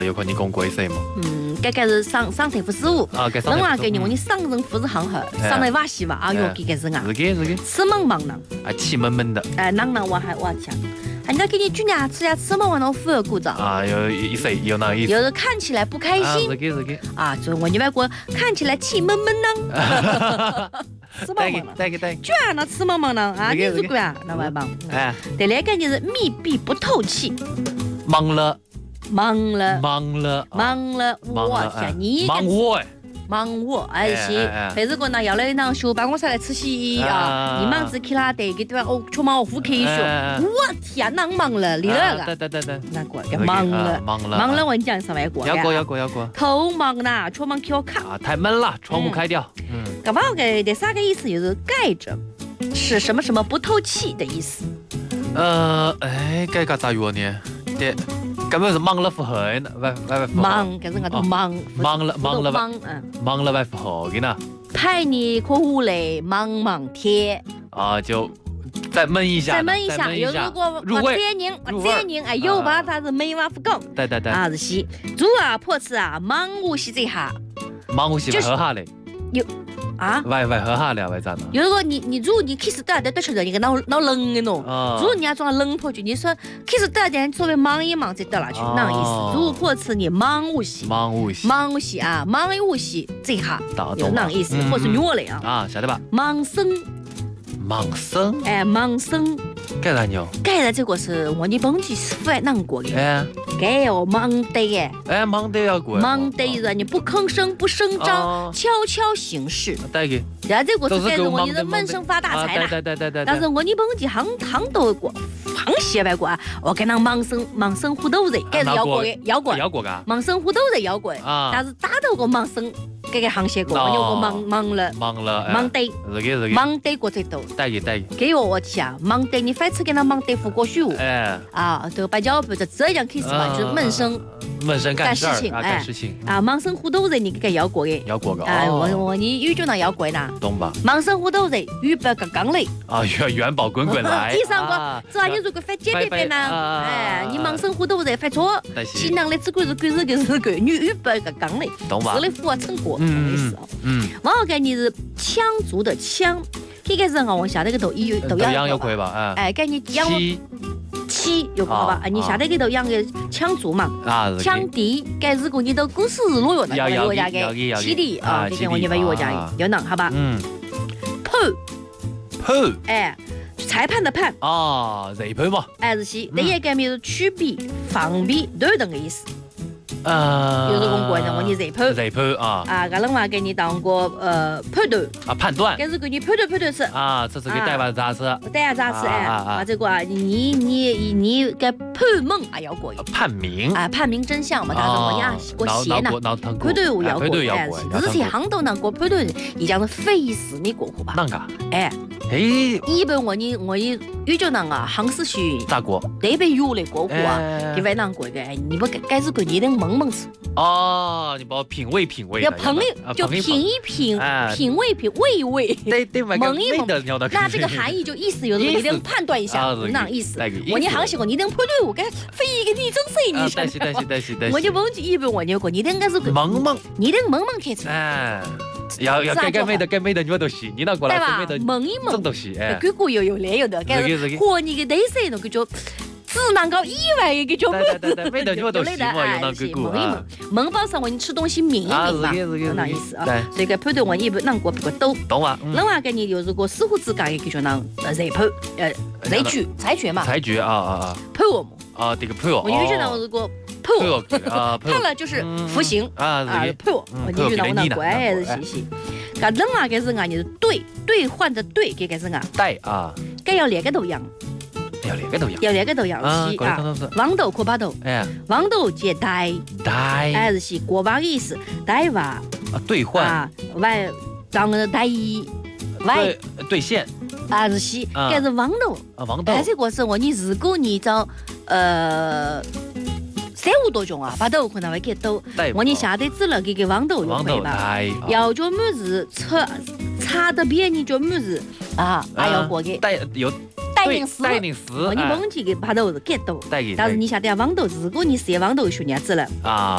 有可能讲过噻嘛。 这是上台副师傅啊，搿上人话给你，你上人副是行好，上来瓦西嘛，哎哟，这是啊， 是个， 吃闷忙呢， 啊，气闷闷的。 啷啷我讲，人家给你举牙齿呀，吃闷忙的符合故障啊，有意思，有那意思。 有的看起来不开心， 是个， 啊，就我你外国看起来气闷闷呢。吃忙忙带， 居然那吃忙忙呢啊！你是管那外忙，第二个就是密闭不透气， 忙了， 我天，你忙我，是，但是个呢，要来那小办公室来吃席啊，你忙子去拉的，给对吧？哦，出忙我户口一说，我天，那忙了，你那个， 对， 那个忙了，我讲上外国， 要过， 头忙呐，出忙去看啊，太闷了，窗户开掉， 干嘛个第三个意思就是盖着，是什么什么不透气的意思。 该个咋用呢？对。根本是忙了不好呢， 忙，可是我都忙了不好的呢。 派你客户来忙贴啊，就再闷一下， 有如果这人哎有吧，他是没法不讲。 对， 啊是西，如啊破次啊，忙无西这下， 忙无西喝下嘞。 有啊， 外喝下了，外咋呢？ 有个你如果你开始得对吃的，你个脑冷的喏。如果你要装冷破去，你说开始得点稍微忙一忙再得哪去，那意思。如果破次你忙无西啊，忙无西这下有那意思，或是弱了啊，晓得吧？ 忙生，忙生。 该咋牛？ 该的这个是我你本地师傅爱难过的。该要忙得忙得要过。 忙得人你不吭声不声张，悄悄行事。 对个。 然后这个是该是我你的闷声发大财了。 对。 但是我你本地行都过，行些外国啊，我跟他忙生糊涂人，该是要过噶。 忙生糊涂人要过。但是打到个忙生，这个行些过，有个忙了。忙得。忙得过最多。 对个。 给我讲，忙得你反正跟他忙得不过去。都把脚不就这样开始嘛，就是闷声干事情。忙生糊涂人你给要过的。我你有就那要过呢。 懂吧？ 忙生糊涂人，预备个刚来。 元宝滚来。 第三个，这你如果犯简单呢？你忙生糊涂人犯错，新郎的只管是你预备个刚来。 懂吧？ 是来符合成果的意思。往后跟你是羌族的羌，这个人啊，我下头个都养有亏吧？ 跟你养七有好吧？你下头个头养个羌族嘛？羌敌，该如果你都公司落药的，我家个七弟啊，这个我你把我家有能好吧？ 判， 裁判的判裁判嘛？ 是西，第一个是区别、防备都有这个意思。有这种关系，我你裁判搿人话给你当过判断，但是给你判断是这是给带娃杂志， 这个你该判梦要过， 判明真相嘛，但是我呀过写呢，判断我要过，日前行都能过判断，你讲是非死你过户吧？ 啷个？ 一般我有就能啊，行是去咋过？ 特别有来过户啊，给外人过个，你不该是过你能蒙吃。 你把我品味。 要朋友就品一品，品味味。 对， 蒙一蒙。那这个含义就意思有什么？你得判断一下，那意思。我你行些个，你得判断我该非一个你真谁你？ 对。 我就忘记一般我那个，你得应该是蒙， 你得蒙开始。 要该美的，你都行，你那过来美的， 蒙一蒙， 真都行。 这个有来有的，该是和你的内色那个叫。只能够意外一个叫对，没得你们都行嘛，有那个蒙包上我你吃东西抿一抿嘛，那意思啊。所以个判断我一般能过不过都懂啊。 另外个你就是个师傅之间一个叫那裁决嘛。 裁决判我嘛。 这个判我。 我有觉得我是个判我判了就是服刑判我。我有觉得我那乖是嘻嘻。个另外个是啊，你是兑换的兑，给个是啊。 带该要两个都养。要两个都养是王豆可把豆，王豆接带是是过把的意思，带娃兑换外当个带一外兑现是是，该是王豆但是我是我你如果你找3-5多种把豆可能会给豆，我你下头子了给王豆用会吧，要叫么子差的别你叫么子要过的带领死，我你忘记给把豆是给豆，但是你晓得王豆，如果你写王豆学伢子了